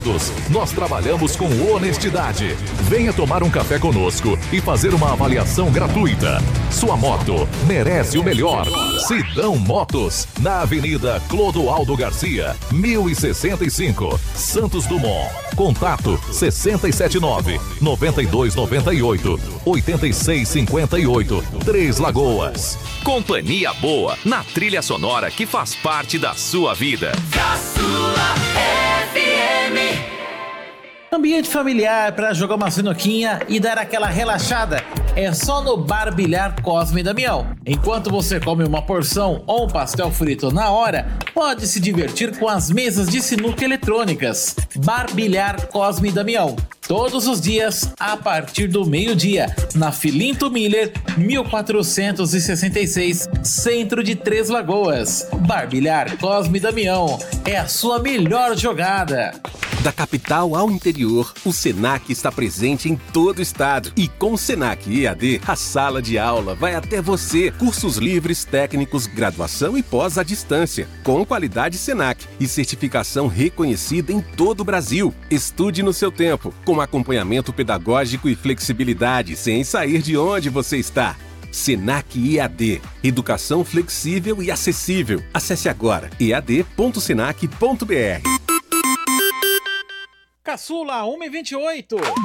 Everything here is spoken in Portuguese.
Nós trabalhamos com honestidade. Venha tomar um café conosco e fazer uma avaliação gratuita. Sua moto merece o melhor. Sidão Motos, na Avenida Clodoaldo Garcia, 1065, Santos Dumont. Contato 679-9298-8658, Três Lagoas. Companhia boa na trilha sonora que faz parte da sua vida. Caçula FM. Ambiente familiar para jogar uma sinuquinha e dar aquela relaxada é só no Bar Bilhar Cosme e Damião. Enquanto você come uma porção ou um pastel frito na hora, pode se divertir com as mesas de sinuca eletrônicas. Bar Bilhar Cosme e Damião. Todos os dias, a partir do meio-dia, na Filinto Miller, 1466, centro de Três Lagoas. Bar Bilhar Cosme e Damião. É a sua melhor jogada. Da capital ao interior, o Senac está presente em todo o estado. E com o Senac EAD, a sala de aula vai até você. Cursos livres, técnicos, graduação e pós à distância. Com qualidade Senac e certificação reconhecida em todo o Brasil. Estude no seu tempo, com acompanhamento pedagógico e flexibilidade, sem sair de onde você está. Senac EAD. Educação flexível e acessível. Acesse agora ead.senac.br. Caçula 1:28.